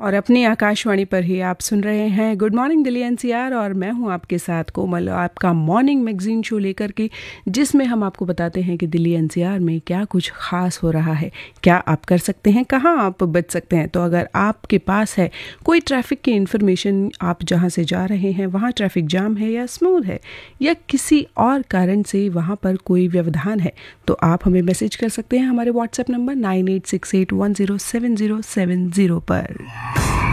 और अपनी आकाशवाणी पर ही आप सुन रहे हैं गुड मॉर्निंग दिल्ली एनसीआर और मैं हूं आपके साथ कोमल, आपका मॉर्निंग मैगजीन शो लेकर के, जिसमें हम आपको बताते हैं कि दिल्ली एनसीआर में क्या कुछ खास हो रहा है, क्या आप कर सकते हैं, कहां आप बच सकते हैं। तो अगर आपके पास है कोई ट्रैफिक की इन्फॉर्मेशन, आप जहां से जा रहे हैं वहां ट्रैफिक जाम है या स्मूथ है या किसी और कारण से वहां पर कोई व्यवधान है, तो आप हमें मैसेज कर सकते हैं हमारे व्हाट्सएप नंबर 9868107070 पर।